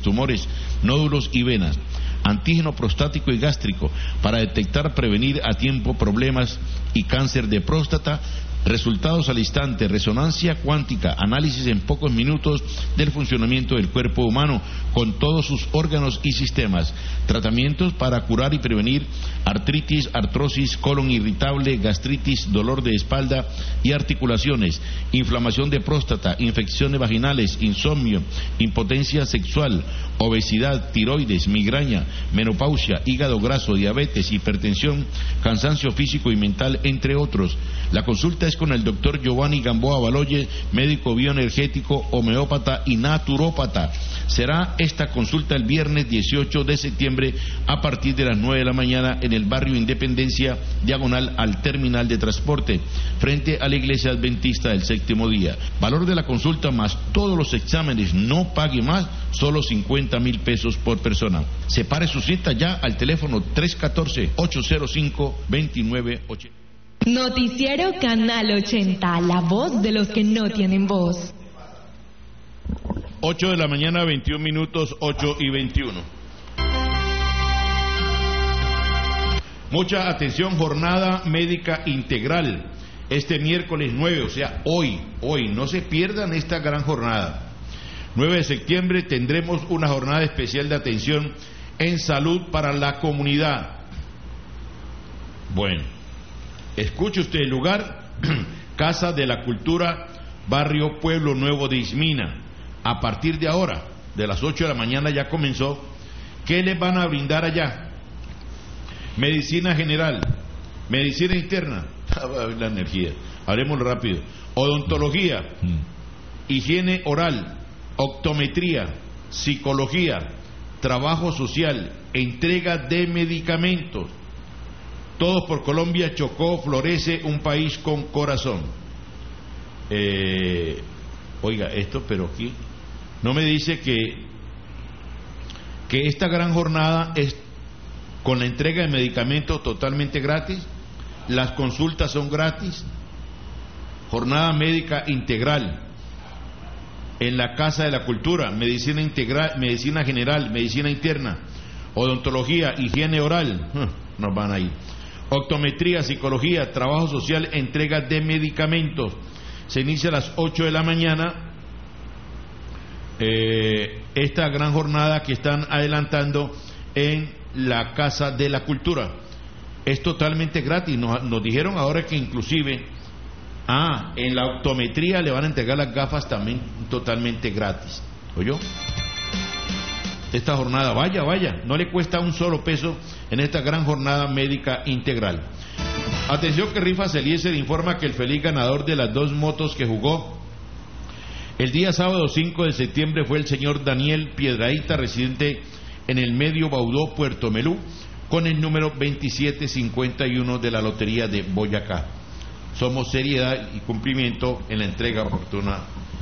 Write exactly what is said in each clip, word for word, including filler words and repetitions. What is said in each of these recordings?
múltiples, tumores, nódulos y venas. Antígeno prostático y gástrico para detectar, prevenir a tiempo problemas y cáncer de próstata. Resultados al instante, resonancia cuántica, análisis en pocos minutos del funcionamiento del cuerpo humano con todos sus órganos y sistemas. Tratamientos para curar y prevenir artritis, artrosis, colon irritable, gastritis, dolor de espalda y articulaciones, inflamación de próstata, infecciones vaginales, insomnio, impotencia sexual, obesidad, tiroides, migraña, menopausia, hígado graso, diabetes, hipertensión, cansancio físico y mental, entre otros. La consulta es con el doctor Giovanni Gamboa Baloye, médico bioenergético, homeópata y naturópata. Será esta consulta el viernes dieciocho de septiembre a partir de las nueve de la mañana en el barrio Independencia, diagonal al terminal de transporte, frente a la iglesia adventista del séptimo día. Valor de la consulta más todos los exámenes, no pague más, solo cincuenta mil pesos por persona. Separe su cita ya al teléfono tres uno cuatro, ocho cero cinco, dos nueve ocho cero. Noticiero Canal ochenta, la voz de los que no tienen voz. ocho de la mañana, veintiún minutos, ocho y veintiuno. Mucha atención, jornada médica integral. Este miércoles nueve, o sea, hoy, hoy, no se pierdan esta gran jornada. nueve de septiembre tendremos una jornada especial de atención en salud para la comunidad. Bueno, escuche usted el lugar, Casa de la Cultura, barrio Pueblo Nuevo de Ismina. A partir de ahora, de las ocho de la mañana ya comenzó. ¿Qué les van a brindar allá? Medicina general, medicina interna, la energía, hablemos rápido, odontología, higiene oral, optometría, psicología, trabajo social, entrega de medicamentos. Todos por Colombia. Chocó florece, un país con corazón. Eh, oiga, esto, pero aquí no me dice que que esta gran jornada es con la entrega de medicamentos totalmente gratis, las consultas son gratis, jornada médica integral en la Casa de la Cultura, medicina integral, medicina general, medicina interna, odontología, higiene oral, nos van a ir. Optometría, psicología, trabajo social, entrega de medicamentos. Se inicia a las ocho de la mañana eh, esta gran jornada que están adelantando en la Casa de la Cultura. Es totalmente gratis. Nos, nos dijeron ahora que inclusive ah, en la optometría le van a entregar las gafas también totalmente gratis. ¿Oyó? Esta jornada, vaya, vaya, no le cuesta un solo peso en esta gran jornada médica integral. Atención que Rifas Eliezer informa que el feliz ganador de las dos motos que jugó el día sábado cinco de septiembre fue el señor Daniel Piedrahíta, residente en el Medio Baudó, Puerto Melú, con el número veintisiete cincuenta y uno de la Lotería de Boyacá. Somos seriedad y cumplimiento en la entrega oportuna.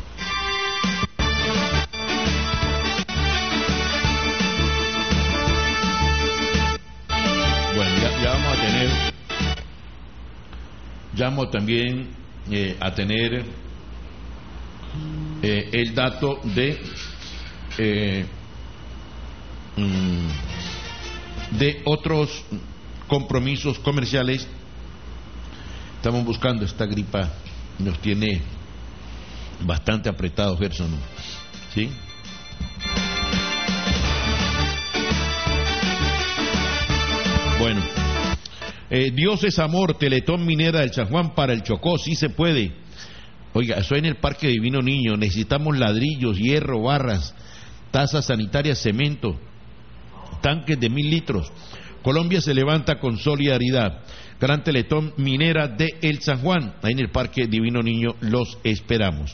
Ya vamos a tener, ya vamos también eh, a tener eh, el dato de eh, de otros compromisos comerciales. Estamos buscando, esta gripa nos tiene bastante apretados, Gerson, ¿sí? Bueno. Eh, Dios es amor, Teletón Minera del San Juan para el Chocó, sí se puede. Oiga, eso en el Parque Divino Niño, necesitamos ladrillos, hierro, barras, tazas sanitarias, cemento, tanques de mil litros. Colombia se levanta con solidaridad. Gran Teletón Minera de El San Juan, ahí en el Parque Divino Niño, los esperamos.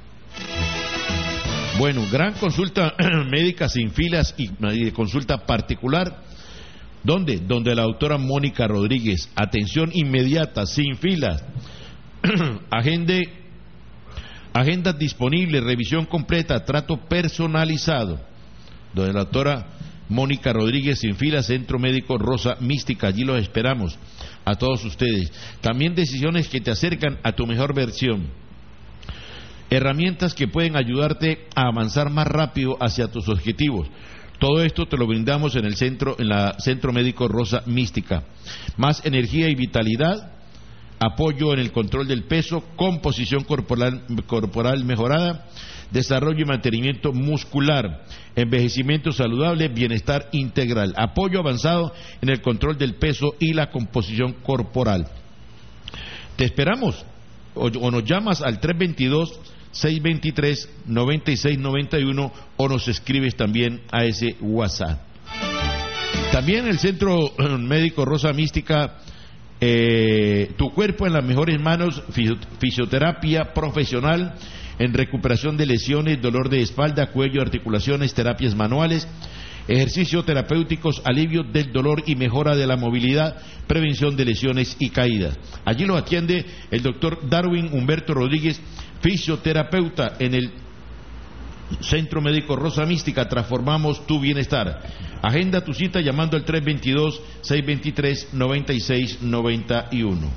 Bueno, gran consulta médica sin filas y, y consulta particular. ¿Dónde? Donde la doctora Mónica Rodríguez. Atención inmediata, sin filas. Agende, agendas disponibles, revisión completa, trato personalizado. Donde la doctora Mónica Rodríguez, sin filas, Centro Médico Rosa Mística. Allí los esperamos a todos ustedes. También decisiones que te acercan a tu mejor versión. herramientas que pueden ayudarte a avanzar más rápido hacia tus objetivos. Todo esto te lo brindamos en el centro, en la Centro Médico Rosa Mística. Más energía y vitalidad, apoyo en el control del peso, composición corporal, corporal mejorada, desarrollo y mantenimiento muscular, envejecimiento saludable, bienestar integral, apoyo avanzado en el control del peso y la composición corporal. Te esperamos o, o nos llamas al tres veintidós, seiscientos veintitrés, noventa y seis noventa y uno o nos escribes también a ese WhatsApp. También el Centro Médico Rosa Mística, eh, tu cuerpo en las mejores manos, fisioterapia profesional en recuperación de lesiones, dolor de espalda, cuello, articulaciones, terapias manuales, ejercicios terapéuticos, alivio del dolor y mejora de la movilidad, prevención de lesiones y caídas. Allí lo atiende el doctor Darwin Humberto Rodríguez, fisioterapeuta en el Centro Médico Rosa Mística. Transformamos tu bienestar. Agenda tu cita llamando al tres veintidós, seiscientos veintitrés, noventa y seis noventa y uno.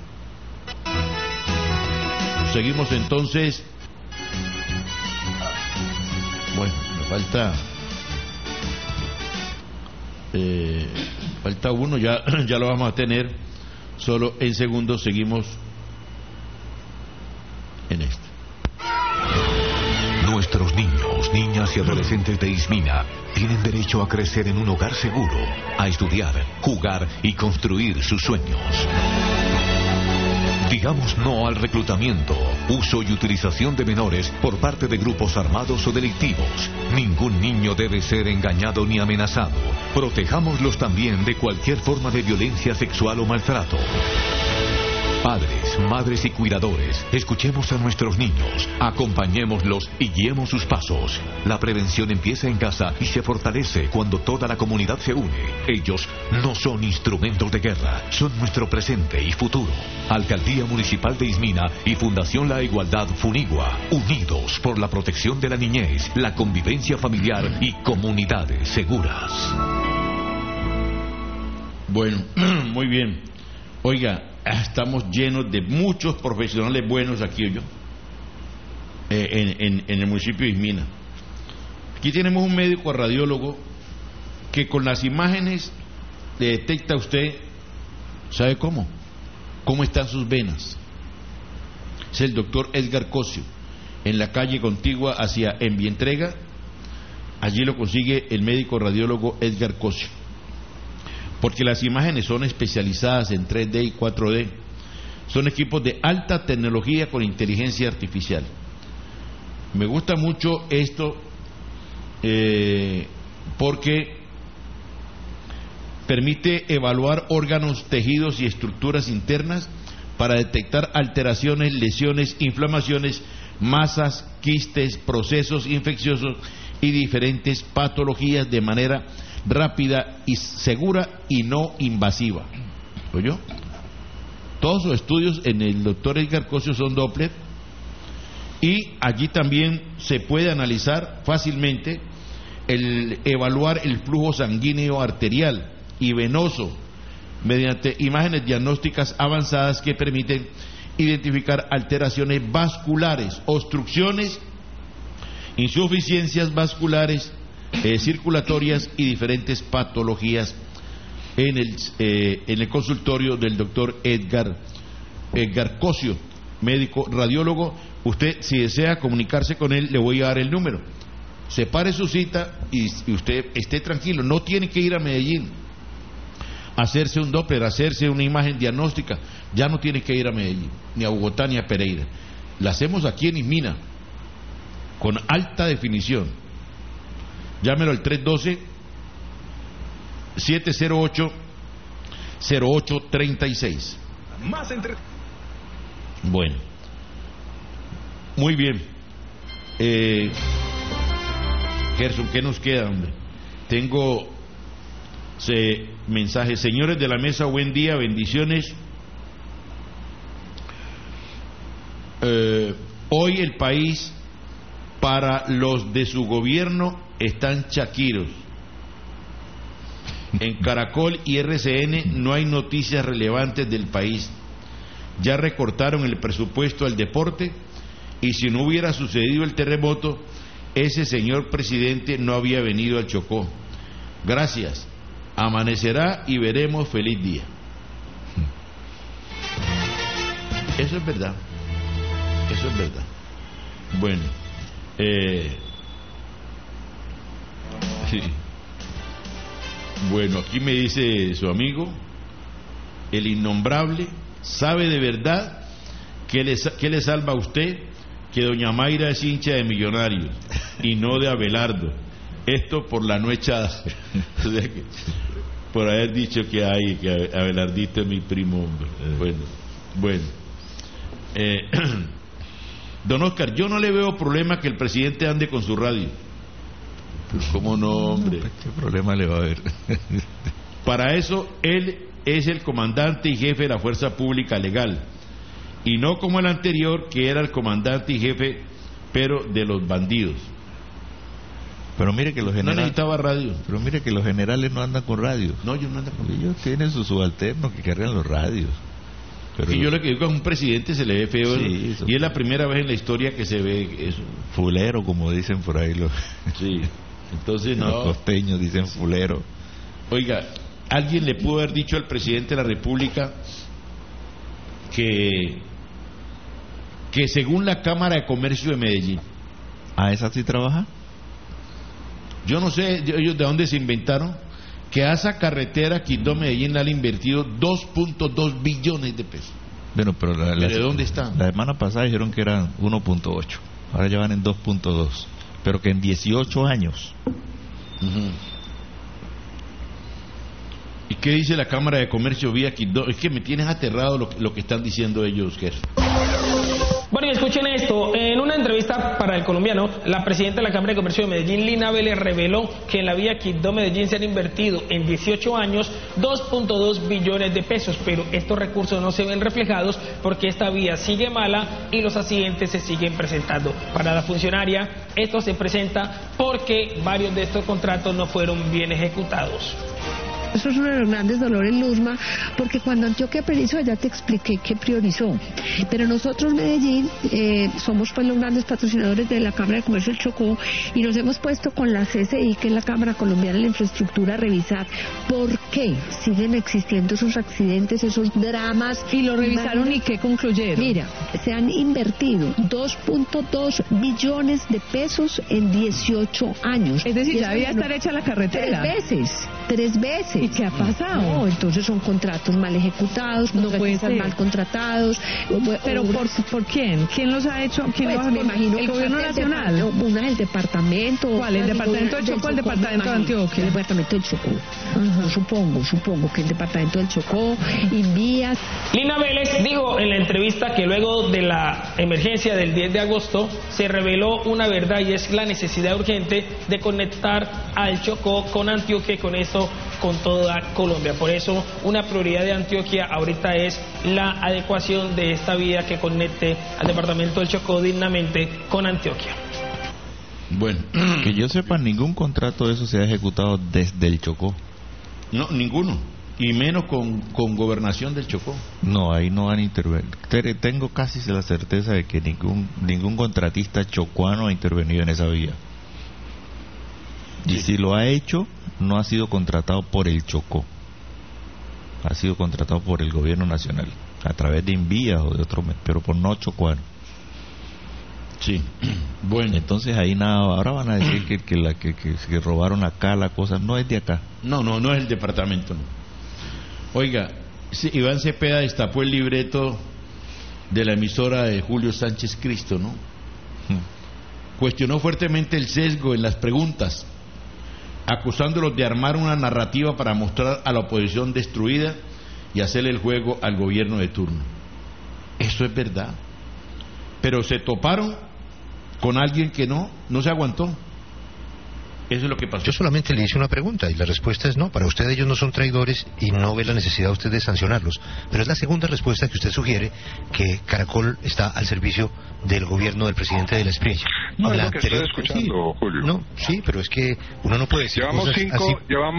Seguimos entonces. Bueno, me falta eh, falta uno, ya, ya lo vamos a tener. Solo en segundos seguimos en esto. Nuestros niños, niñas y adolescentes de Ismina tienen derecho a crecer en un hogar seguro, a estudiar, jugar y construir sus sueños. Digamos no al reclutamiento, uso y utilización de menores por parte de grupos armados o delictivos. Ningún niño debe ser engañado ni amenazado. Protejámoslos también de cualquier forma de violencia sexual o maltrato. Padres, madres y cuidadores, escuchemos a nuestros niños, acompañémoslos y guiemos sus pasos. La prevención empieza en casa y se fortalece cuando toda la comunidad se une. Ellos no son instrumentos de guerra, son nuestro presente y futuro. Alcaldía Municipal de Ismina y Fundación La Igualdad Funigua, unidos por la protección de la niñez, la convivencia familiar y comunidades seguras. Bueno, muy bien. Oiga, estamos llenos de muchos profesionales buenos aquí, yo, eh, en, en, en el municipio de Ismina. Aquí tenemos un médico radiólogo que con las imágenes le detecta a usted, ¿sabe cómo? ¿Cómo están sus venas? Es el doctor Edgar Cosio, en la calle contigua hacia Envientrega. Allí lo consigue el médico radiólogo Edgar Cosio, porque las imágenes son especializadas en tres D y cuatro D. Son equipos de alta tecnología con inteligencia artificial. Me gusta mucho esto eh, porque permite evaluar órganos, tejidos y estructuras internas para detectar alteraciones, lesiones, inflamaciones, masas, quistes, procesos infecciosos y diferentes patologías de manera rápida y segura y no invasiva. ¿Oyó? Todos los estudios en el doctor Edgar Cosio son Doppler, y allí también se puede analizar fácilmente el evaluar el flujo sanguíneo arterial y venoso mediante imágenes diagnósticas avanzadas que permiten identificar alteraciones vasculares, obstrucciones, insuficiencias vasculares, eh, circulatorias y diferentes patologías en el, eh, en el consultorio del doctor Edgar, Edgar Cosio, médico radiólogo. Usted, si desea comunicarse con él, le voy a dar el número. Separe su cita y, y usted esté tranquilo, no tiene que ir a Medellín a hacerse un Doppler, a hacerse una imagen diagnóstica, ya no tiene que ir a Medellín, ni a Bogotá, ni a Pereira. La hacemos aquí en Ismina, con alta definición. Llámelo al tres uno dos, siete cero ocho, cero ocho tres seis. Más entre... Bueno, muy bien. Eh, Gerson, ¿qué nos queda, hombre? Tengo se, mensajes. Señores de la mesa, buen día, bendiciones. Eh, hoy el país, para los de su gobierno, están chaquiros. En Caracol y R C N no hay noticias relevantes del país. Ya recortaron el presupuesto al deporte y si no hubiera sucedido el terremoto, ese señor presidente no había venido al Chocó. Gracias. Amanecerá y veremos feliz día. Eso es verdad. Eso es verdad. Bueno, eh, sí. Bueno, aquí me dice su amigo, el innombrable, ¿sabe de verdad que le, que le salva a usted que doña Mayra es hincha de Millonarios y no de Abelardo? Esto por la no echada. O sea que, por haber dicho que hay, que Abelardito es mi primo, hombre. Bueno, bueno. Eh, don Oscar, yo no le veo problema que el presidente ande con su radio. ¿Cómo no, hombre? ¿Qué problema le va a haber? Para eso él es el comandante y jefe de la fuerza pública legal, y no como el anterior, que era el comandante y jefe, pero de los bandidos. Pero mire que los generales... No necesitaba radio. Pero mire que los generales no andan con radios. No, yo no ando con radio. Ellos tienen sus subalternos que cargan los radios. Pero y yo lo que digo es que a un presidente se le ve feo, sí, y es la primera vez en la historia que se ve eso. Fulero, como dicen por ahí los... Sí. Entonces no. Los costeños dicen fulero. Oiga, alguien le pudo haber dicho al presidente de la República que que según la Cámara de Comercio de Medellín. ¿Ah, esa sí trabaja? Yo no sé ellos de dónde se inventaron que a esa carretera Quindó-Medellín le han invertido dos punto dos billones de pesos. Bueno, pero la, la, ¿de dónde están? La semana pasada dijeron que eran uno punto ocho. Ahora ya van en dos punto dos. Pero que en dieciocho años. Uh-huh. ¿Y qué dice la Cámara de Comercio vía Quindó? Es que me tienes aterrado lo, lo que están diciendo ellos, jefe. Bueno, y escuchen esto. En una entrevista para El Colombiano, la presidenta de la Cámara de Comercio de Medellín, Lina Vélez, reveló que en la vía Quindó-Medellín se han invertido en dieciocho años dos punto dos billones de pesos, pero estos recursos no se ven reflejados porque esta vía sigue mala y los accidentes se siguen presentando. Para la funcionaria, esto se presenta porque varios de estos contratos no fueron bien ejecutados. Eso es uno de los grandes dolores, Luzma, porque cuando Antioquia priorizó, ya te expliqué que priorizó. Pero nosotros, Medellín, eh, somos pues los grandes patrocinadores de la Cámara de Comercio del Chocó y nos hemos puesto con la C C I, que es la Cámara Colombiana de la Infraestructura, a revisar por qué siguen existiendo esos accidentes, esos dramas. ¿Y lo revisaron y qué concluyeron? Mira, se han invertido dos punto dos billones de pesos en dieciocho años. Es decir, ya debía estar hecha la carretera. Tres veces, tres veces. ¿Y qué ha pasado? No, entonces son contratos mal ejecutados, no pueden ser mal contratados. Pero ¿por, ¿por quién? ¿Quién los ha hecho? ¿Quién pues, los me imagino ¿El que gobierno nacional? De, una del departamento. ¿Cuál? ¿El departamento del Chocó o el departamento de Antioquia? El departamento del Chocó. Uh-huh. Supongo, supongo que el departamento del Chocó, Invías. Lina Vélez dijo en la entrevista que luego de la emergencia del diez de agosto se reveló una verdad, y es la necesidad urgente de conectar al Chocó con Antioquia y con eso con toda Colombia. Por eso una prioridad de Antioquia ahorita es la adecuación de esta vía que conecte al departamento del Chocó dignamente con Antioquia. Bueno, que yo sepa, ningún contrato de eso se ha ejecutado desde el Chocó. No, ninguno. Y menos con, con gobernación del Chocó. No, ahí no han intervenido. Tengo casi la certeza de que ningún ningún contratista chocuano ha intervenido en esa vía. Y sí. Si lo ha hecho, no ha sido contratado por el Chocó. Ha sido contratado por el gobierno nacional, a través de Invías o de otro, pero por no chocuano. Sí. Bueno. Entonces ahí nada, ahora van a decir que, que, la, que, que, que robaron acá la cosa. No es de acá. No, no, no es el departamento, no. Oiga, Iván Cepeda destapó el libreto de la emisora de Julio Sánchez Cristo, ¿no? Hmm. Cuestionó fuertemente el sesgo en las preguntas, acusándolos de armar una narrativa para mostrar a la oposición destruida y hacerle el juego al gobierno de turno. Eso es verdad. Pero se toparon con alguien que no, no se aguantó. Eso es lo que pasó. Yo solamente le hice una pregunta y la respuesta es no. Para usted ellos no son traidores y no ve la necesidad usted de sancionarlos. Pero es la segunda respuesta que usted sugiere, que Caracol está al servicio del gobierno del presidente de la experiencia. No, la es lo que anterior... estoy escuchando, sí, Julio. No, sí, pero es que uno no puede decir llevamos cosas cinco, así. Llevamos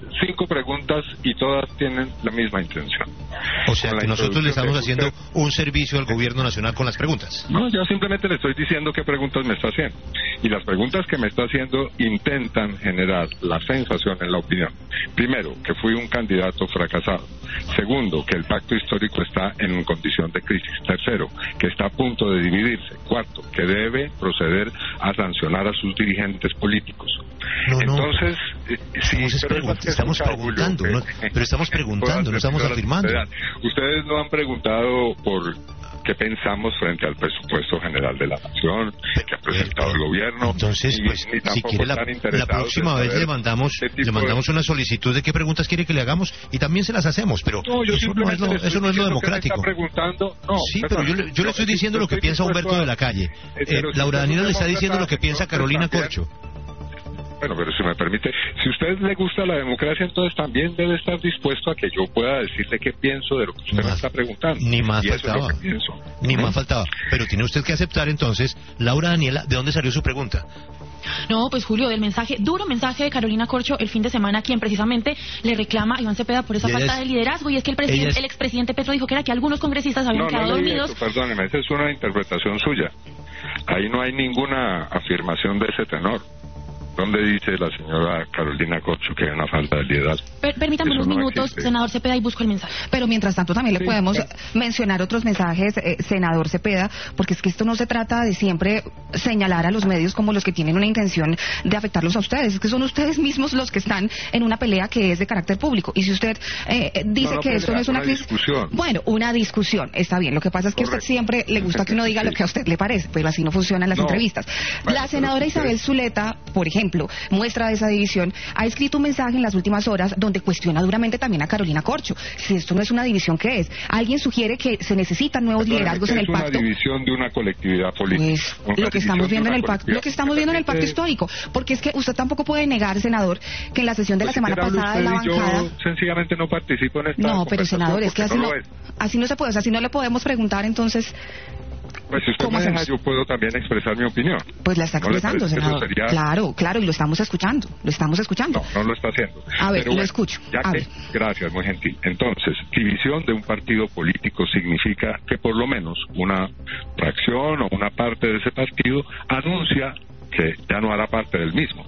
cinco preguntas y todas tienen la misma intención. O sea, que nosotros le estamos haciendo un servicio al gobierno nacional con las preguntas. No, yo simplemente le estoy diciendo qué preguntas me está haciendo. Y las preguntas que me está haciendo intentan generar la sensación en la opinión. Primero, que fui un candidato fracasado. Segundo, que el pacto histórico está en condición de crisis. Tercero, que está a punto de dividirse. Cuarto, que debe proceder a sancionar a sus dirigentes políticos. No, no. Entonces, eh, sí, estamos, pero pregun- es que estamos Julio, preguntando, que- ¿no? Pero estamos preguntando, no estamos afirmando. Ustedes no han preguntado por qué pensamos frente al presupuesto general de la nación que ha presentado el gobierno. Entonces, ni- pues, ni si tampoco quiere la, están la interesados próxima en vez saber le mandamos qué tipo le mandamos de- una solicitud de qué preguntas quiere que le hagamos y también se las hacemos, pero No, yo eso no es simplemente lo, le estoy eso no es lo diciendo que me está democrático. preguntando. No, Sí, perdón, pero yo, le- yo le estoy yo diciendo lo que estoy piensa dispuesto Humberto a- de la Calle. Eh, Eh, pero si Laura usted Daniela es le está diciendo lo que demócrata, piensa entonces Carolina también- Corcho. Bueno, pero si me permite, si a usted le gusta la democracia, entonces también debe estar dispuesto a que yo pueda decirle qué pienso de lo que usted me Más- está preguntando. Ni más y eso es lo faltaba. que pienso. Ni ¿Mm? más faltaba. Pero tiene usted que aceptar entonces, Laura Daniela, ¿de dónde salió su pregunta? No, pues Julio, del mensaje, duro mensaje de Carolina Corcho el fin de semana, quien precisamente le reclama a Iván Cepeda por esa Y ella falta es- de liderazgo, y es que el, presidente, ella es- el expresidente Petro dijo que era que algunos congresistas habían No, quedado no leí dormidos. eso, perdóneme, esa es una interpretación suya. Ahí no hay ninguna afirmación de ese tenor. ¿Dónde dice la señora Carolina Corcho que hay una falta de liderazgo? Per- permítame Eso unos no minutos, existe. senador Cepeda, y busco el mensaje. Pero mientras tanto también le Sí, podemos claro. mencionar otros mensajes, eh, senador Cepeda, porque es que esto no se trata de siempre señalar a los medios como los que tienen una intención de afectarlos a ustedes, es que son ustedes mismos los que están en una pelea que es de carácter público. Y si usted eh, eh, dice No, no que esto no pelea, es una una crisis... discusión. Bueno, una discusión, está bien. Lo que pasa es que a usted Correcto. siempre le gusta que uno diga lo que a usted le parece, pero así no funcionan las No. entrevistas. Bueno, La senadora pero usted- Isabel Zuleta, por ejemplo, muestra de esa división, ha escrito un mensaje en las últimas horas donde cuestiona duramente también a Carolina Corcho. Si esto no es una división, ¿qué es? Alguien sugiere que se necesitan nuevos Perdóneme, liderazgos que en el es una pacto. división de una colectividad política. Pues Una lo que división estamos de viendo en una el pacto, colectividad. lo que estamos viendo en el pacto Permite- histórico, porque es que usted tampoco puede negar, senador, que en la sesión de la Pues si semana quiere hablar pasada de la usted y bancada. Yo sencillamente no participo en esta No, pero conversación senador, es que porque así no no, lo es. así no se puede, o sea, si no le podemos preguntar, entonces, Pues si usted ¿Cómo me deja, hacemos? yo puedo también expresar mi opinión. pues la está ¿No le expresando, parece que eso senador. sería- Claro, claro, y lo estamos escuchando, lo estamos escuchando. No, no lo está haciendo. A ver, Pero lo bueno, escucho. ya A que- ver. Gracias, muy gentil. Entonces, división de un partido político significa que por lo menos una fracción o una parte de ese partido anuncia que ya no hará parte del mismo.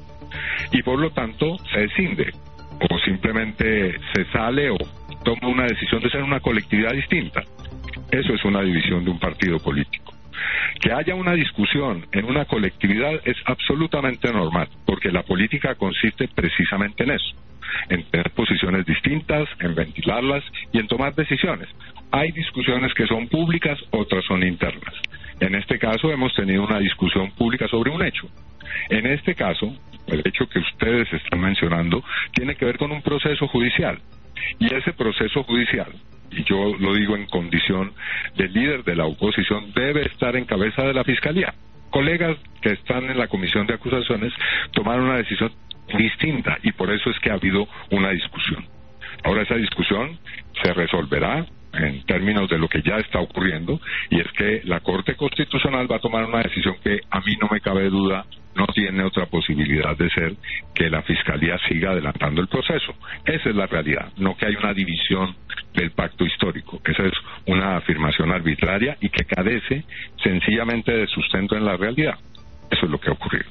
Y por lo tanto se escinde o simplemente se sale o toma una decisión de ser una colectividad distinta. Eso es una división de un partido político. Que haya una discusión en una colectividad es absolutamente normal, porque la política consiste precisamente en eso, en tener posiciones distintas, en ventilarlas y en tomar decisiones. Hay discusiones que son públicas, otras son internas. En este caso hemos tenido una discusión pública sobre un hecho. En este caso, el hecho que ustedes están mencionando tiene que ver con un proceso judicial. Y ese proceso judicial, y yo lo digo en condición de líder de la oposición, debe estar en cabeza de la Fiscalía. Colegas que están en la comisión de acusaciones tomaron una decisión distinta y por eso es que ha habido una discusión. Ahora esa discusión se resolverá en términos de lo que ya está ocurriendo, y es que la Corte Constitucional va a tomar una decisión que a mí no me cabe duda no tiene otra posibilidad de ser que la Fiscalía siga adelantando el proceso. Esa es la realidad, no que hay una división del pacto histórico. Esa es una afirmación arbitraria y que carece sencillamente de sustento en la realidad. Eso es lo que ha ocurrido.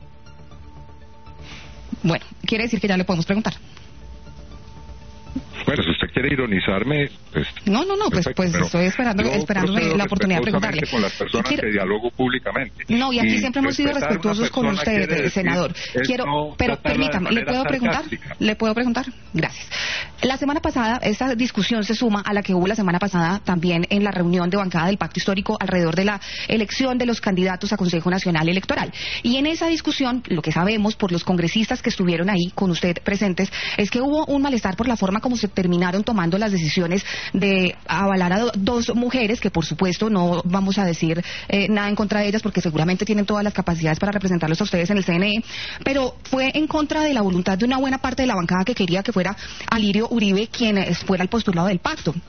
Bueno, quiere decir que ya le podemos preguntar. Bueno, si usted quiere ironizarme, pues... No, no, no, pues, perfecto, pues pero estoy esperando, yo esperándome procedo la oportunidad de preguntarle. respetuosamente con las personas Y quiero- que dialogo públicamente. No, y aquí Y siempre hemos sido respetar a una respetuosos con persona usted, quiere decir senador. es Quiero, no pero tratarla de permítame, ¿le manera puedo preguntar? sarcástica. ¿Le puedo preguntar? Gracias. La semana pasada, esta discusión se suma a la que hubo la semana pasada también en la reunión de bancada del Pacto Histórico alrededor de la elección de los candidatos a Consejo Nacional Electoral. Y en esa discusión, lo que sabemos por los congresistas que estuvieron ahí con usted presentes, es que hubo un malestar por la forma como se terminaron tomando las decisiones de avalar a do- dos mujeres, que por supuesto no vamos a decir eh, nada en contra de ellas porque seguramente tienen todas las capacidades para representarlos a ustedes en el C N E, pero fue en contra de la voluntad de una buena parte de la bancada que quería que fuera Alirio Uribe quien eh, fuera el postulado del pacto.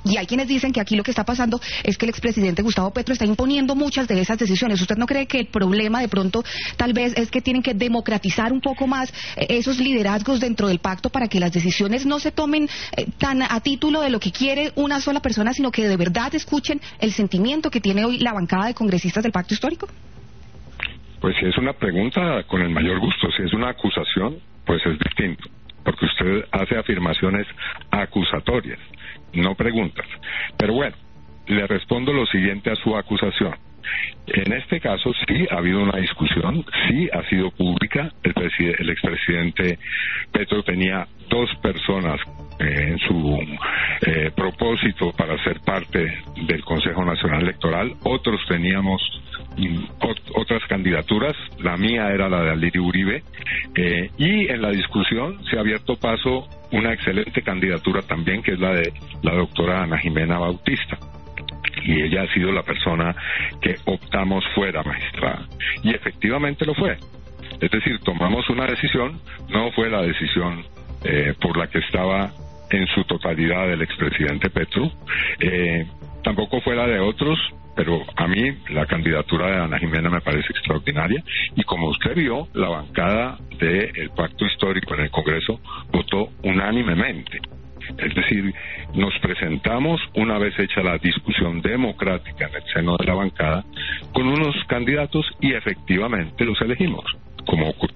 Y hay quienes dicen que aquí lo que está pasando es que el expresidente Gustavo Petro está imponiendo muchas de esas decisiones. ¿Usted no cree que el problema de pronto tal vez es que tienen que democratizar un poco más eh, esos liderazgos dentro del pacto para que las decisiones no se tomen eh, tan a título de lo que quiere una sola persona, sino que de verdad escuchen el sentimiento que tiene hoy la bancada de congresistas del pacto histórico? Pues si es una pregunta, con el mayor gusto. Si es una acusación, pues es distinto, porque usted hace afirmaciones acusatorias, no preguntas. Pero bueno, le respondo lo siguiente a su acusación. En este caso sí ha habido una discusión, sí ha sido pública. El, preside- el expresidente Petro tenía dos personas eh, en su eh, propósito para ser parte del Consejo Nacional Electoral. Otros teníamos mm, ot- otras candidaturas. La mía era la de Alirio Uribe. Eh, y en la discusión se ha abierto paso una excelente candidatura también, que es la de la doctora Ana Jimena Bautista. Y ella ha sido la persona que optamos fuera, magistrada. Y efectivamente lo fue. Es decir, tomamos una decisión, no fue la decisión eh, por la que estaba en su totalidad el expresidente Petro, eh, tampoco fue la de otros, pero a mí la candidatura de Ana Jimena me parece extraordinaria. Y como usted vio, la bancada del Pacto Histórico en el Congreso votó unánimemente. Es decir, nos presentamos una vez hecha la discusión democrática en el seno de la bancada con unos candidatos y efectivamente los elegimos, como ocurrió.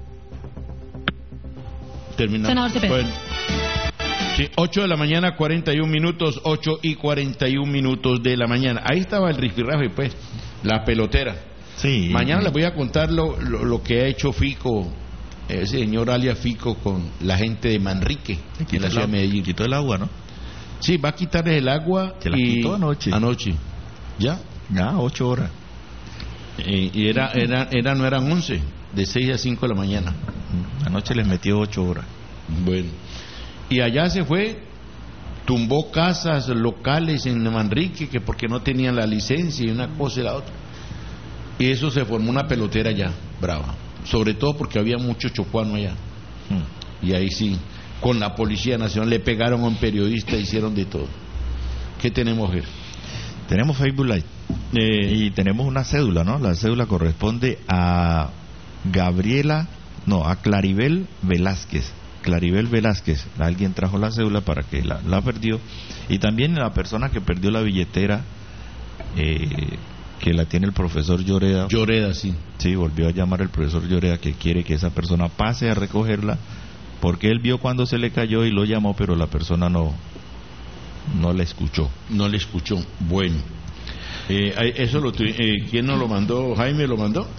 Terminamos. Senador Cepeda. Bueno. Sí, ocho de la mañana, cuarenta y un minutos, ocho y cuarenta y un minutos de la mañana. Ahí estaba el rifirrafe, pues, la pelotera. Sí. Mañana les voy a contar lo, lo, lo que ha hecho Fico, ese señor alias Fico, con la gente de Manrique, en la ciudad de Medellín. Quitó el agua, ¿no? Sí, va a quitarles el agua. Se la y quitó anoche. Anoche. ¿Ya? Ya, ocho horas. Eh, y era, era, era, no eran once, de seis a cinco de la mañana. Anoche les metió ocho horas. Bueno. Y allá se fue, tumbó casas locales en Manrique, que porque no tenían la licencia y una cosa y la otra. Y eso se formó una pelotera allá, brava. Sobre todo porque había mucho chocuano allá. Hmm. Y ahí sí, con la Policía Nacional le pegaron a un periodista, hicieron de todo. ¿Qué tenemos, Ger? Tenemos Facebook Live. Eh, y tenemos una cédula, ¿no? La cédula corresponde a Gabriela, no, a Claribel Velázquez. Claribel Velázquez, alguien trajo la cédula para que la, la perdió. Y también la persona que perdió la billetera, eh, que la tiene el profesor Lloreda. Lloreda, sí. Sí, volvió a llamar el profesor Lloreda, que quiere que esa persona pase a recogerla, porque él vio cuando se le cayó y lo llamó, pero la persona no, no le escuchó. No le escuchó. Bueno. Eh, eso lo eh, ¿quién nos lo mandó? ¿Jaime lo mandó?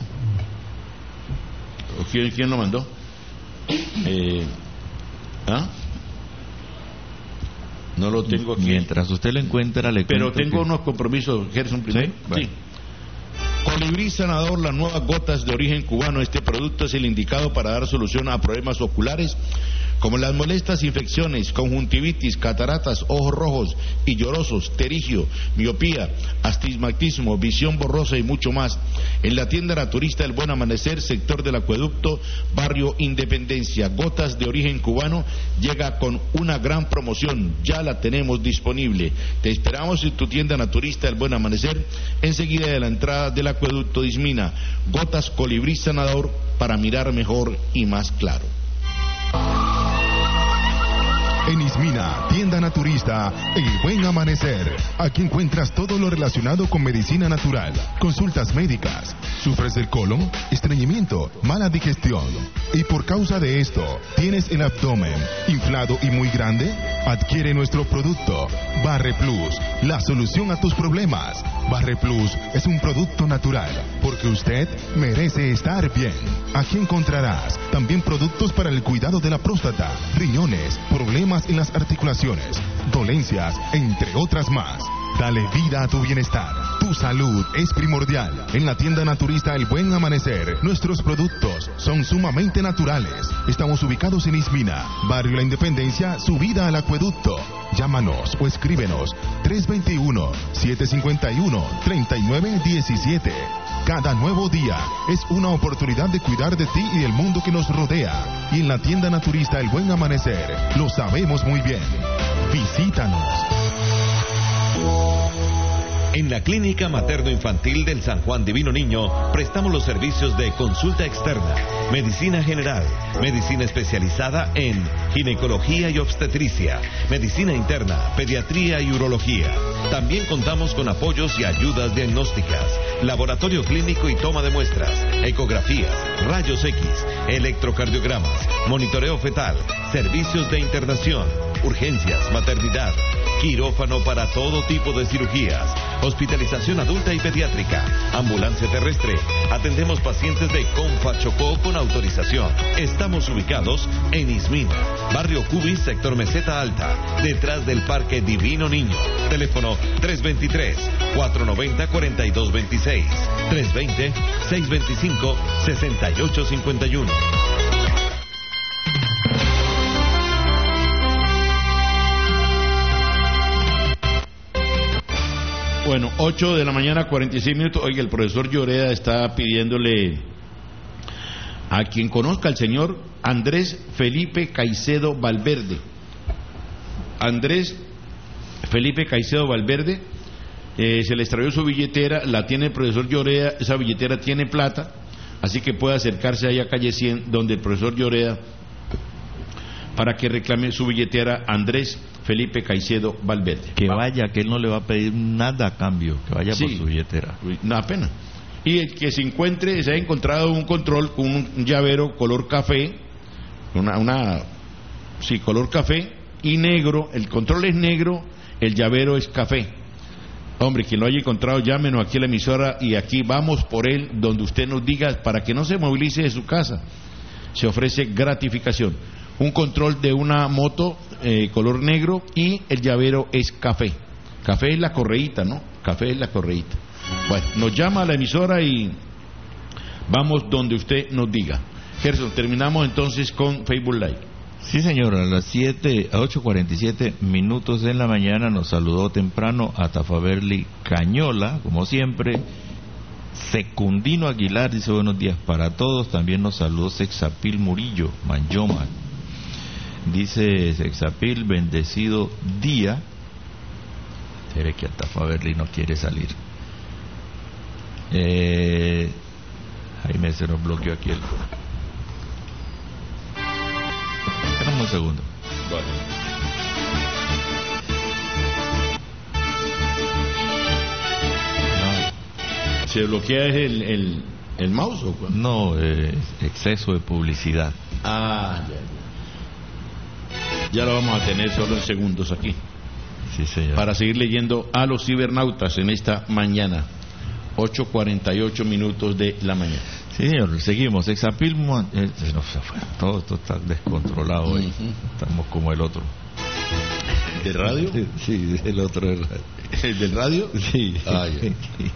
¿O quién, quién lo mandó? Eh, ¿Ah? No lo tengo aquí. Mientras usted lo encuentra, le Pero cuento tengo que... unos compromisos, Gerson, primero. ¿Sí? Bueno. Sí. Colibrí Sanador, las nuevas gotas de origen cubano. Este producto es el indicado para dar solución a problemas oculares como las molestas infecciones, conjuntivitis, cataratas, ojos rojos y llorosos, terigio, miopía, astigmatismo, visión borrosa y mucho más. En la tienda naturista El Buen Amanecer, sector del Acueducto, barrio Independencia. Gotas de origen cubano llega con una gran promoción, ya la tenemos disponible. Te esperamos en tu tienda naturista El Buen Amanecer, enseguida de la entrada del Acueducto de Ismina. Gotas Colibrí Sanador para mirar mejor y más claro. En Ismina, tienda naturista El Buen Amanecer. Aquí encuentras todo lo relacionado con medicina natural, consultas médicas. ¿Sufres del colon, estreñimiento, mala digestión? Y por causa de esto, ¿tienes el abdomen inflado y muy grande? Adquiere nuestro producto, Barre Plus, la solución a tus problemas. Barre Plus es un producto natural, porque usted merece estar bien. Aquí encontrarás también productos para el cuidado de la próstata, riñones, problemas en las articulaciones, dolencias, entre otras más. Dale vida a tu bienestar. Tu salud es primordial. En la tienda naturista El Buen Amanecer, nuestros productos son sumamente naturales. Estamos ubicados en Ismina, barrio La Independencia, subida al Acueducto. Llámanos o escríbenos tres dos uno, siete cinco uno, tres nueve uno siete. Cada nuevo día es una oportunidad de cuidar de ti y del mundo que nos rodea. Y en la tienda naturista El Buen Amanecer lo sabemos muy bien. Visítanos. En la Clínica Materno-Infantil del San Juan Divino Niño prestamos los servicios de consulta externa, medicina general, medicina especializada en ginecología y obstetricia, medicina interna, pediatría y urología. También contamos con apoyos y ayudas diagnósticas, laboratorio clínico y toma de muestras, ecografías, rayos X, electrocardiogramas, monitoreo fetal, servicios de internación, urgencias, maternidad, quirófano para todo tipo de cirugías, hospitalización adulta y pediátrica, ambulancia terrestre. Atendemos pacientes de Comfa Chocó con autorización. Estamos ubicados en Ismina, barrio Cubis, sector Meseta Alta, detrás del Parque Divino Niño. Teléfono tres dos tres, cuatro nueve cero, cuatro dos dos seis, tres dos cero, seis dos cinco, seis ocho cinco uno. Bueno, ocho de la mañana, cuarenta y seis minutos. Oiga, el profesor Lloreda está pidiéndole a quien conozca al señor Andrés Felipe Caicedo Valverde. Andrés Felipe Caicedo Valverde, eh, se le extravió su billetera, la tiene el profesor Lloreda, esa billetera tiene plata, así que puede acercarse ahí a calle cien, donde el profesor Lloreda, para que reclame su billetera. Andrés Felipe Caicedo Valverde. Que vaya, que él no le va a pedir nada a cambio, que vaya sí, por su billetera. Nada pena. Y el que se encuentre, se ha encontrado un control con un llavero color café, una, una, sí, color café y negro. El control es negro, el llavero es café. Hombre, quien lo haya encontrado, llámenos aquí a la emisora y aquí vamos por él, donde usted nos diga, para que no se movilice de su casa. Se ofrece gratificación. Un control de una moto eh, color negro y el llavero es café. Café es la correíta, ¿no? Café es la correíta. Bueno, nos llama a la emisora y vamos donde usted nos diga. Gerson, terminamos entonces con Facebook Live. Sí, señor, a las siete, a ocho cuarenta y siete minutos de la mañana nos saludó temprano a Tafaberli Cañola, como siempre. Secundino Aguilar dice buenos días para todos. También nos saludó Sexapil Murillo, Manyoma. Dice Sexapil, bendecido día. Quiere que Tafaberli no quiere salir. Eh, ahí me se nos bloqueó aquí el. Espérame un segundo. Vale. No. ¿Se bloquea el, el, el mouse o cuál? No, eh, exceso de publicidad. Ah, ya, ya. Ya lo vamos a tener solo en segundos aquí. Sí, señor. Para seguir leyendo a los cibernautas en esta mañana. ocho cuarenta y ocho minutos de la mañana. Sí, señor, seguimos. Exapil, eh, no, todo esto está descontrolado hoy. Uh-huh. Estamos como el otro. ¿De radio? Sí, el otro. ¿El del radio? Sí. Ah, ya.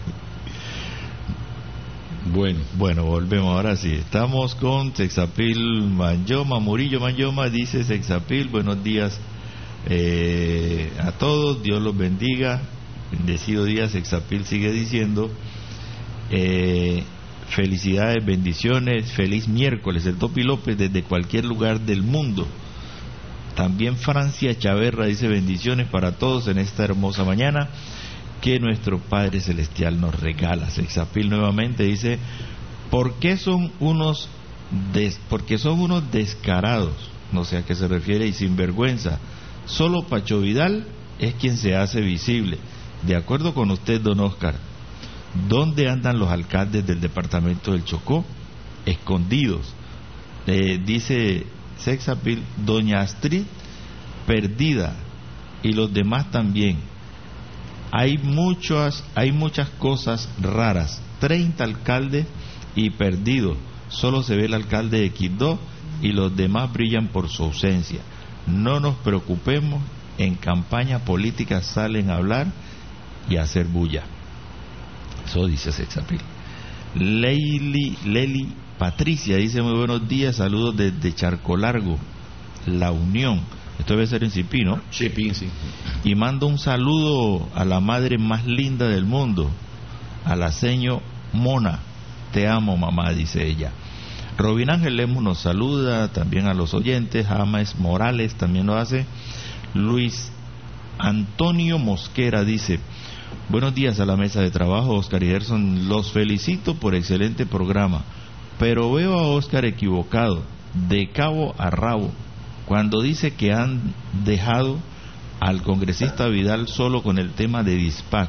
Bueno, bueno, volvemos ahora sí. Estamos con Sexapil Manyoma, Murillo Manyoma, dice Sexapil, buenos días eh, a todos, Dios los bendiga, bendecido día. Sexapil sigue diciendo, eh, felicidades, bendiciones, feliz miércoles, el Topi López desde cualquier lugar del mundo. También Francia Chaverra dice bendiciones para todos en esta hermosa mañana que nuestro Padre Celestial nos regala. Sexapil nuevamente dice, ¿por qué son unos des, porque son unos descarados? No sé a qué se refiere, y sinvergüenza. Solo Pacho Vidal es quien se hace visible. De acuerdo con usted, don Oscar, ¿dónde andan los alcaldes del departamento del Chocó? Escondidos. Eh, dice Sexapil, doña Astrid perdida y los demás también. Hay muchas, hay muchas cosas raras. treinta alcaldes y perdidos. Solo se ve el alcalde de Quibdó y los demás brillan por su ausencia. No nos preocupemos, en campaña política salen a hablar y a hacer bulla. Eso dice Sexapil. Leili, Leli Patricia dice muy buenos días, saludos desde Charco Largo, La Unión. Esto debe ser en Cipí, ¿no? Cipí, sí. Y mando un saludo a la madre más linda del mundo, a la seño Mona. Te amo, mamá, dice ella. Robin Ángel Lemos nos saluda, también a los oyentes. James Morales también lo hace. Luis Antonio Mosquera dice: buenos días a la mesa de trabajo, Oscar y Gerson, los felicito por excelente programa, pero veo a Oscar equivocado de cabo a rabo cuando dice que han dejado al congresista Vidal solo con el tema de DISPAC.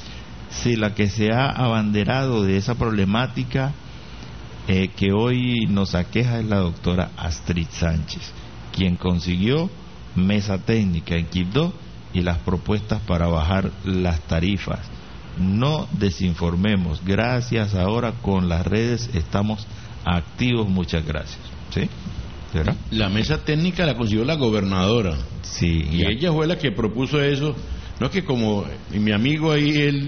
Si la que se ha abanderado de esa problemática eh, que hoy nos aqueja es la doctora Astrid Sánchez, quien consiguió mesa técnica en Quibdó y las propuestas para bajar las tarifas. No desinformemos, gracias, ahora con las redes estamos activos, muchas gracias. ¿Sí? ¿Será? La mesa técnica la consiguió la gobernadora. Sí. Y ya. ella fue la que propuso eso. No es que como mi amigo ahí, él,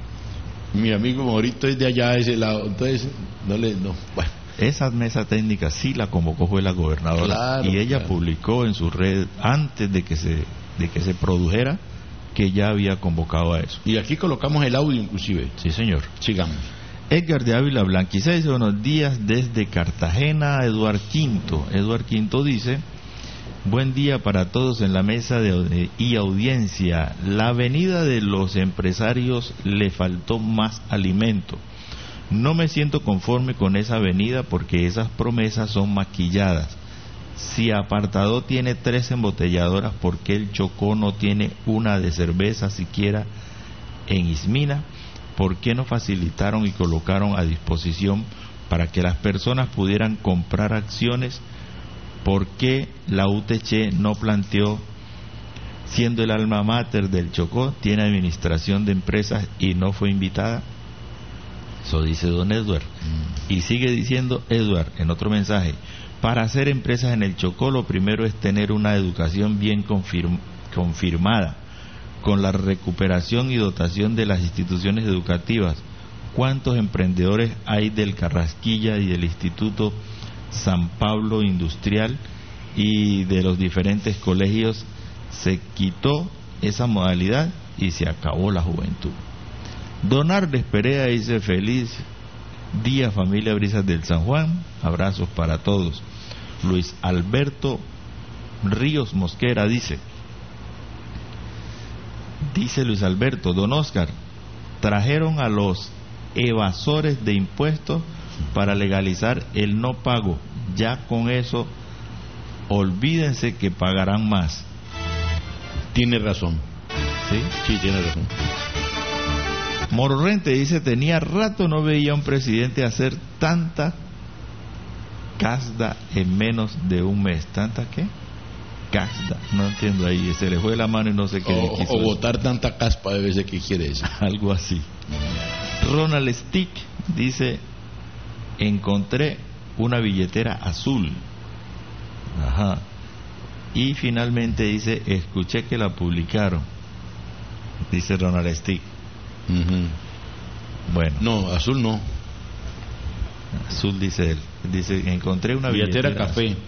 mi amigo Maurito es de allá, de ese lado, entonces no le, no, bueno. Esa mesa técnica sí la convocó fue la gobernadora, Claro, y ella claro. publicó en su red antes de que se de que se produjera que ya había convocado a eso. Y aquí colocamos el audio inclusive. Sí, señor. Sigamos. Edgar de Ávila Blanquiza dice: buenos días desde Cartagena, Eduard Quinto. Eduard Quinto dice: buen día para todos en la mesa de, y audiencia. La avenida de los empresarios le faltó más alimento. No me siento conforme con esa avenida porque esas promesas son maquilladas. Si Apartadó tiene tres embotelladoras, ¿por qué el Chocó no tiene una de cerveza siquiera en Ismina? ¿Por qué no facilitaron y colocaron a disposición para que las personas pudieran comprar acciones? ¿Por qué la U T H no planteó, siendo el alma mater del Chocó, tiene administración de empresas y no fue invitada? Eso dice don Edward. Mm. Y sigue diciendo Edward en otro mensaje: para hacer empresas en el Chocó lo primero es tener una educación bien confirm- confirmada, con la recuperación y dotación de las instituciones educativas. ¿Cuántos emprendedores hay del Carrasquilla y del Instituto San Pablo Industrial y de los diferentes colegios? Se quitó esa modalidad y se acabó la juventud. Don Arles Perea dice: feliz día familia Brisas del San Juan, abrazos para todos. Luis Alberto Ríos Mosquera dice: dice Luis Alberto, don Oscar, trajeron a los evasores de impuestos para legalizar el no pago. Ya con eso, olvídense que pagarán más. Tiene razón. ¿Sí? Sí, tiene razón. Moro Rente dice: tenía rato no veía a un presidente hacer tanta casda en menos de un mes. ¿Tanta qué? Casda. No entiendo ahí. Se le fue la mano y no sé qué. O, quiso o eso. botar tanta caspa de veces que quiere decir. Algo así. Ronald Stick dice: encontré una billetera azul. Ajá. Y finalmente dice: escuché que la publicaron. Dice Ronald Stick. Uh-huh. Bueno. No, azul no. Azul dice él. Dice: encontré una billetera, billetera café. Azul.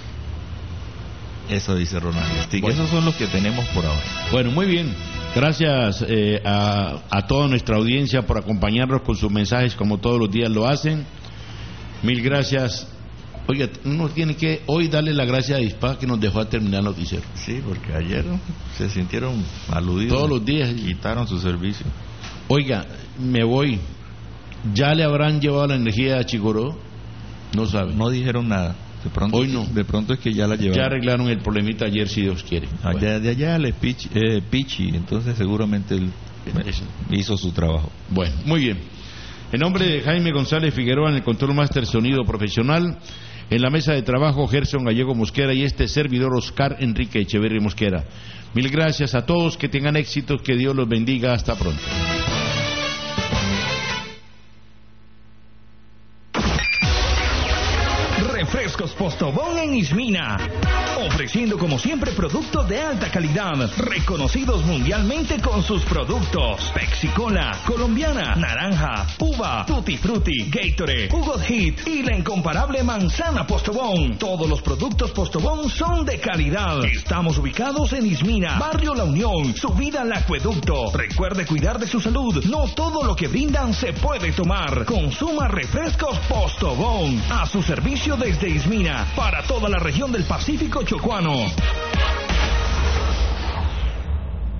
Eso dice Ronald Stick. Bueno. Esos son los que tenemos por ahora. Bueno, muy bien. Gracias eh, a, a toda nuestra audiencia por acompañarnos con sus mensajes como todos los días lo hacen. Mil gracias. Oiga, uno tiene que hoy darle la gracia a Dispa que nos dejó a terminar el noticiero. Sí, porque ayer se sintieron aludidos. Todos los días. Quitaron su servicio. Oiga, me voy. ¿Ya le habrán llevado la energía a Chigoró? No saben. No dijeron nada. De pronto, hoy no. De pronto es que ya la llevaron. Ya arreglaron el problemita ayer, si Dios quiere. Allá, bueno. De allá le Pichi, eh, Pichi, entonces seguramente él hizo su trabajo. Bueno, muy bien. En nombre de Jaime González Figueroa en el Control Master Sonido Profesional, en la mesa de trabajo Gerson Gallego Mosquera y este servidor Oscar Enrique Echeverri Mosquera. Mil gracias a todos, que tengan éxito, que Dios los bendiga, hasta pronto. Refrescos Postobón en Ismina, ofreciendo como siempre productos de alta calidad, reconocidos mundialmente con sus productos: Pepsi Cola, colombiana, naranja, uva, Tutti Frutti, Gatorade, Jugo Hit y la incomparable manzana Postobón. Todos los productos Postobón son de calidad. Estamos ubicados en Ismina, Barrio La Unión, subida al acueducto. Recuerde cuidar de su salud, no todo lo que brindan se puede tomar. Consuma refrescos Postobón, a su servicio desde Ismina, para toda la región del Pacífico Chocuano.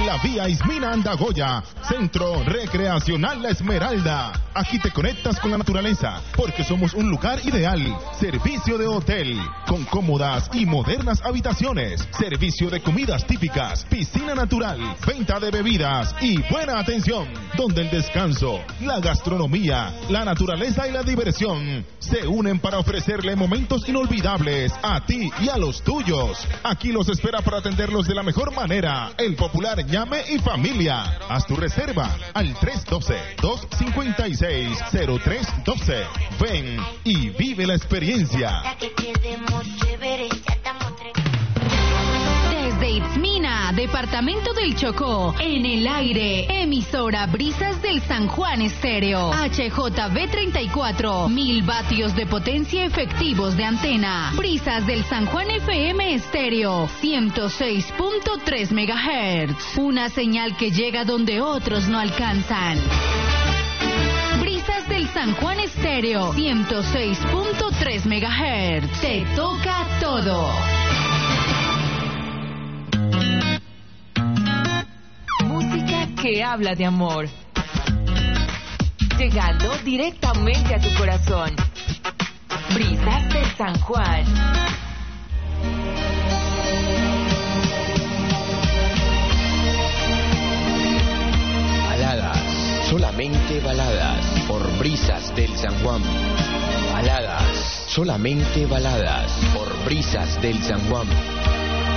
la vía Ismina Andagoya, Centro Recreacional La Esmeralda. Aquí te conectas con la naturaleza, porque somos un lugar ideal. Servicio de hotel, con cómodas y modernas habitaciones. Servicio de comidas típicas, piscina natural, venta de bebidas y buena atención. Donde el descanso, la gastronomía, la naturaleza y la diversión se unen para ofrecerle momentos inolvidables a ti y a los tuyos. Aquí los espera para atenderlos de la mejor manera el popular Ñame y Familia. Haz tu reserva al tres uno dos, dos cinco seis, cero tres uno dos. Ven y vive la experiencia. Desde Itzmina, departamento del Chocó, en el aire, emisora Brisas del San Juan Estéreo, H J V treinta y cuatro, mil vatios de potencia efectivos de antena. Brisas del San Juan F M Estéreo, ciento seis punto tres megahertz, una señal que llega donde otros no alcanzan. Brisas del San Juan Estéreo, ciento seis punto tres megahertz, te toca todo. Que habla de amor, llegando directamente a tu corazón. Brisas de San Juan. Baladas, solamente baladas, por Brisas del San Juan. Baladas, solamente baladas, por Brisas del San Juan.